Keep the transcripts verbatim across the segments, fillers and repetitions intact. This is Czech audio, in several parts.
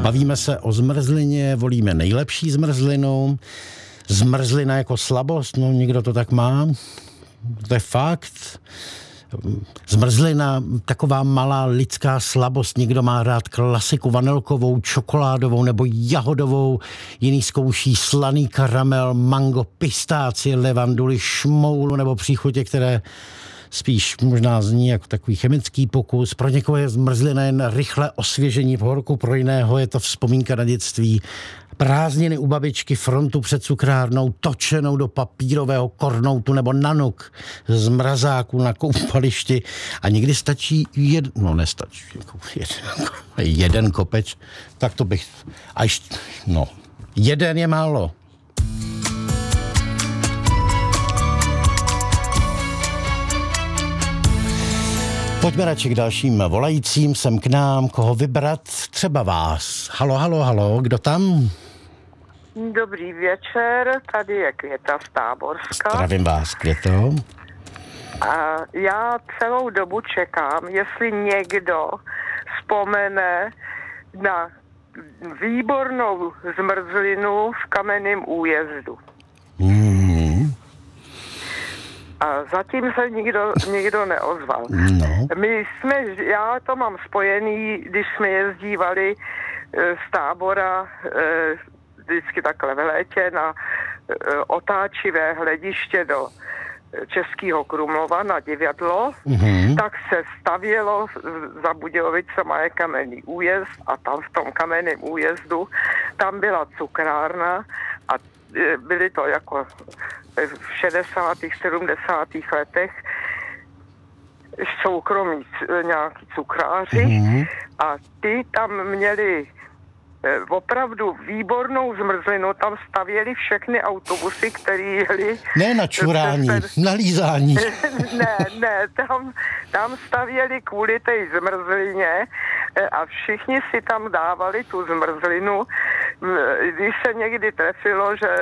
Bavíme se o zmrzlině, volíme nejlepší zmrzlinu. Zmrzlina jako slabost, no někdo to tak má. To je fakt. Zmrzlina, taková malá lidská slabost. Někdo má rád klasiku vanilkovou, čokoládovou nebo jahodovou, jiný zkouší slaný karamel, mango, pistácie, levanduli, šmoulu nebo příchutě, které spíš možná zní jako takový chemický pokus. Pro někoho je zmrzlina jen rychlé osvěžení v horku, pro jiného je to vzpomínka na dětství. Prázdniny u babičky, frontu před cukrárnou, točenou do papírového kornoutu nebo nanuk z mrazáku na koupališti. A někdy stačí jeden, no nestačí, jeden, jeden kopeč, tak to bych, až, no, jeden je málo. Pojďme radši k dalším volajícím sem k nám, koho vybrat, třeba vás. Halo, halo, halo, kdo tam? Dobrý večer, tady je Květa z Táborska. Zdravím vás, Květo. A já celou dobu čekám, jestli někdo vzpomene na výbornou zmrzlinu v Kamenném Újezdu. Mm. A zatím se nikdo, nikdo neozval. No. My jsme, já to mám spojený, když jsme jezdívali z Tábora vždycky takhle v létě na otáčivé hlediště do Českého Krumlova na divadlo, mm-hmm. tak se stavělo za Budějovicema je Kamenný újezd a tam v tom Kamenném újezdu tam byla cukrárna a byly to jako v šedesátých, sedmdesátých letech soukromí nějaký cukráři mm-hmm. a ty tam měli opravdu výbornou zmrzlinu, tam stavěli všechny autobusy, které jeli... Ne na čurání, přes... na lízání. ne, ne, tam, tam stavěli kvůli té zmrzlině a všichni si tam dávali tu zmrzlinu. Když se někdy trefilo, že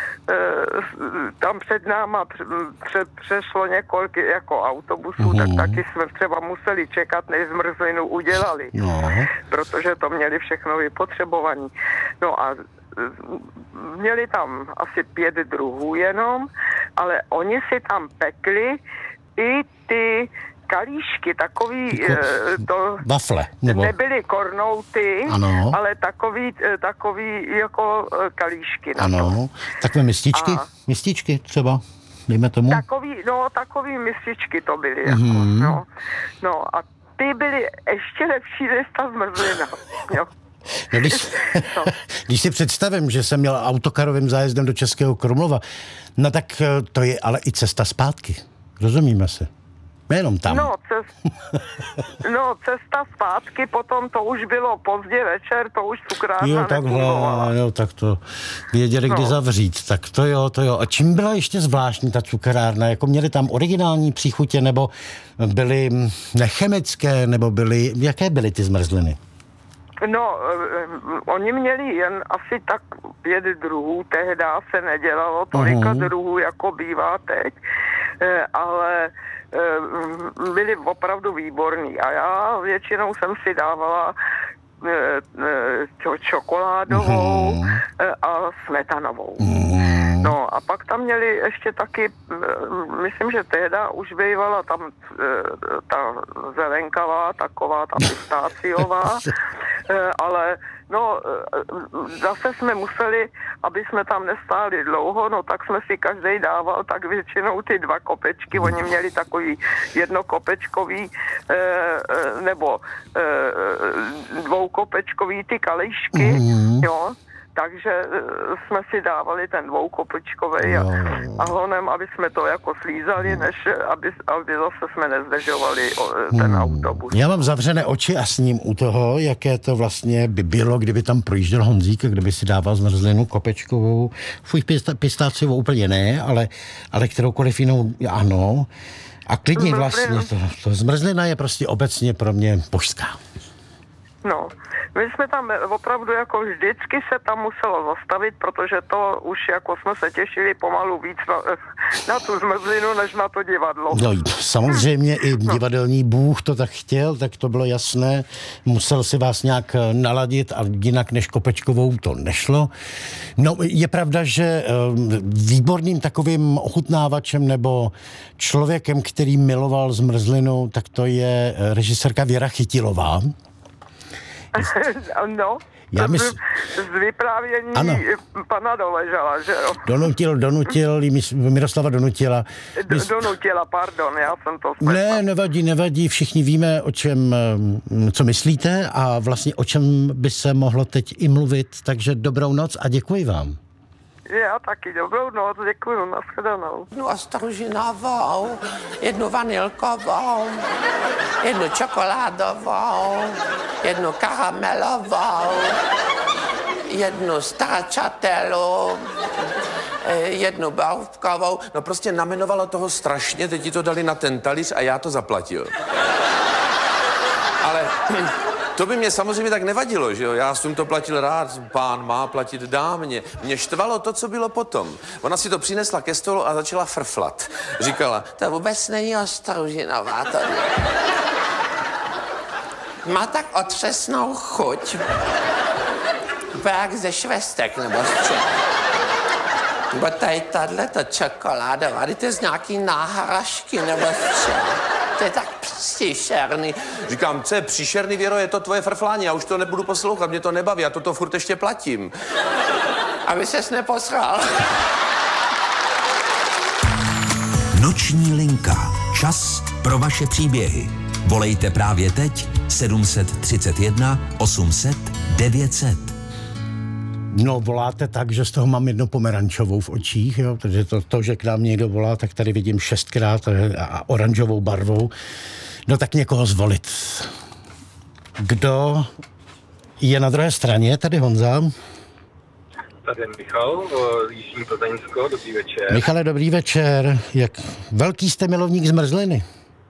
tam před náma pře, přešlo několik jako autobusů, mm. tak taky jsme třeba museli čekat, než zmrzlinu udělali. No. Protože to měli všechno vypotřebovaní. No a měli tam asi pět druhů jenom, ale oni si tam pekli i ty kalíšky, takový, to wafle, nebo... nebyly kornouty, ano. ale takový, takový jako kalíšky. Ano, to. Takové mističky, a... mističky třeba, dejme tomu. Takový, no, takový mističky to byly, mm-hmm. jako, no. No a ty byly ještě lepší než ta zmrzlina, jo. No, když, no. když si představím, že jsem měl autokarovým zájezdem do Českého Krumlova, no tak to je ale i cesta zpátky. Rozumíme se? Nejenom tam. No, cest, no, cesta zpátky, potom to už bylo pozdě večer, to už cukrárna nefungovala. Jo, tak to věděli, kdy no. zavřít. Tak to jo, to jo. A čím byla ještě zvláštní ta cukrárna? Jako měli tam originální příchutě, nebo byly nechemické, nebo byly, jaké byly ty zmrzliny? No, um, oni měli jen asi tak pět druhů, tehdy se nedělalo tolika uh-huh. druhů, jako bývá teď, e, ale e, byli opravdu výborný a já většinou jsem si dávala e, e, čokoládovou uh-huh. e, a smetanovou. Uh-huh. No a pak tam měli ještě taky, myslím, že tehda už bývala tam ta zelenkavá, taková ta pistáciová, ale no zase jsme museli, aby jsme tam nestáli dlouho, no tak jsme si každý dával tak většinou ty dva kopečky, oni měli takový jednokopečkový nebo dvoukopečkový ty kalíšky, mm. jo. Takže jsme si dávali ten dvoukopečkovej a, a honem, aby jsme to jako slízali, než aby, aby zase jsme nezdržovali ten hmm. autobus. Já mám zavřené oči a sním u toho, jaké to vlastně by bylo, kdyby tam projížděl Honzík, kdyby si dával zmrzlinu kopečkovou, fuj pistáciovou úplně ne, ale, ale kteroukoliv jinou, ano. A klidně vlastně, to, to zmrzlina je prostě obecně pro mě božská. No, my jsme tam opravdu jako vždycky se tam muselo zastavit, protože to už jako jsme se těšili pomalu víc na, na tu zmrzlinu, než na to divadlo. No, samozřejmě i divadelní bůh to tak chtěl, tak to bylo jasné. Musel si vás nějak naladit a jinak než Kopečkovou to nešlo. No, je pravda, že výborným takovým ochutnávačem nebo člověkem, který miloval zmrzlinu, tak to je režisérka Věra Chytilová. No, Já mysl... z vyprávění ano. pana Doležala, že jo? Donutil, donutil, Miroslava donutila. D- donutila, pardon, já jsem to spletla. Ne, nevadí, nevadí, všichni víme, o čem, co myslíte a vlastně o čem by se mohlo teď i mluvit, takže dobrou noc a děkuji vám. Já taky, dobrou noc, děkuju, nashledanou. Jednu ostružinovou, jednu vanilkovou, jednu čokoládovou, jednu karamelovou, jednu stracciatelu, jednu barvkovou. No prostě namenovalo toho strašně, teď ti to dali na ten talíř a já to zaplatil. Ale to by mě samozřejmě tak nevadilo, že jo? Já jsem to platil rád, pán má platit dámě. Mě štvalo to, co bylo potom. Ona si to přinesla ke stolu a začala frflat. Říkala, to vůbec není ostružinová, to má tak otřesnou chuť. Jak ze švestek, nebo z čeho. Nebo tady tato čokoládová, to je z nějaký náhražky, nebo z čeho. To je tak příšerný. Říkám, co je příšerný, Věro, je to tvoje frflání, já už to nebudu poslouchat, mě to nebaví, já toto furt ještě platím. Aby ses neposral. Noční linka. Čas pro vaše příběhy. Volejte právě teď sedm set třicet jedna osm set devět set. No, voláte tak, že z toho mám jednu pomerančovou v očích, jo, protože to, to, že k nám někdo volá, tak tady vidím šestkrát a oranžovou barvou. No tak někoho zvolit. Kdo je na druhé straně? Tady Honza. Tady Michal, Jižní Plzeňsko, dobrý večer. Michale, dobrý večer. Jak velký jste milovník zmrzliny?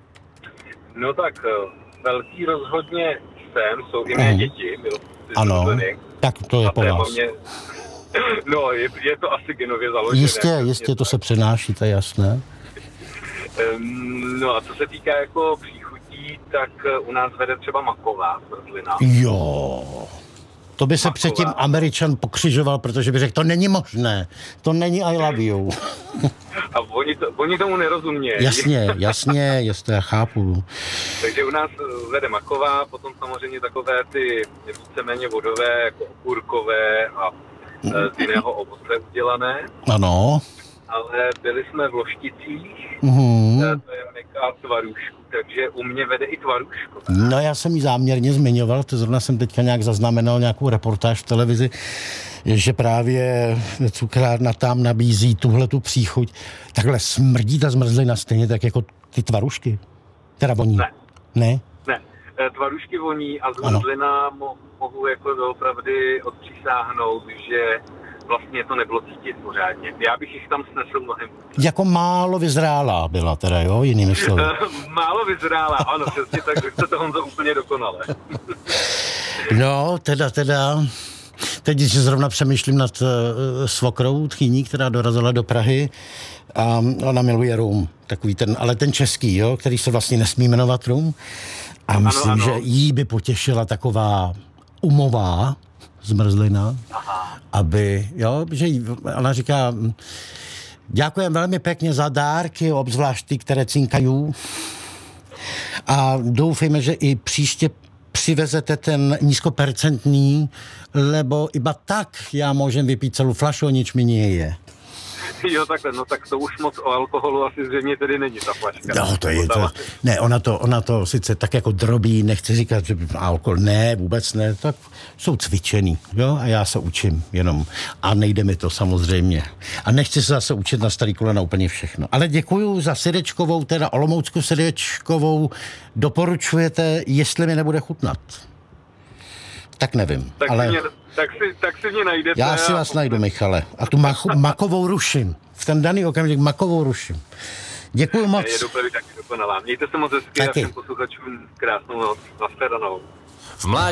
No tak velký rozhodně jsem, jsou i mé děti, milovníci zmrzliny. Tak to je po vás. Mě... No, je, je to asi genově založené. Jistě, jistě, to se přenáší, to je jasné. No a co se týká jako příchutí, tak u nás vede třeba maková zmrzlina. Jo, to by se maková. Předtím Američan pokřižoval, protože by řekl, to není možné, to není I love you. A oni, to, oni tomu nerozumějí. Jasně, jasně, jasně, já chápu. Takže u nás vede maková, potom samozřejmě takové ty víceméně vodové, jako okurkové a z jiného ovoce udělané. Ano. Ale byli jsme v Lošticích, mm-hmm. to je meka tvarůžku, takže u mě vede i tvarůžko. No já jsem ji záměrně zmiňoval, to zrovna jsem teďka nějak zaznamenal nějakou reportáž v televizi, že právě cukrárna tam nabízí tuhletu příchuť. Takhle smrdí ta zmrzlina stejně tak jako ty tvarůžky? Teda voní? Ne. Ne? Ne. Tvarůžky voní a zmrzlina mo- mohu jako doopravdy odpřísáhnout, že vlastně to nebylo cítit pořádně. Já bych jich tam snesl mnohem. Jako málo vyzrálá byla teda, jo, jinými slovy. Málo vyzrálá, ano, přesně tak, jste to Honzo úplně dokonale. No, teda, teda, teď když zrovna přemýšlím nad uh, svokrou tchýní, která dorazila do Prahy a ona miluje rum, takový ten, ale ten český, jo, který se vlastně nesmí jmenovat rum. A myslím, ano, ano. že jí by potěšila taková umová zmrzlina, aha. aby, jo, že jí, ona říká, děkujem velmi pěkně za dárky, obzvlášť ty, které cinkají. A doufejme, že i příště přivezete ten nízkopercentný, lebo iba tak já můžem vypít celou flašu, o nič mi nie je. Jo, takhle, no tak to už moc o alkoholu asi zřejmě tedy není ta flaška. No, to je to, ne, ona to, ona to sice tak jako drobí, nechci říkat, že alkohol, ne, vůbec ne, tak jsou cvičený, jo, a já se učím jenom a nejde mi to samozřejmě. A nechci se zase učit na starý kolena úplně všechno. Ale děkuju za srdečkovou, teda olomouckou srdečkovou, doporučujete, jestli mi nebude chutnat. Tak nevím, tak ale... Si mě, tak, si, tak si mě najdete. Já si vás a... najdu, Michale. A tu macho, makovou ruším. V ten daný okamžik makovou ruším. Děkuju moc. Je dopravy taky dokonalá. Mějte se moc hezky a všem posluchačům krásnou noc. Nashledanou. V mládí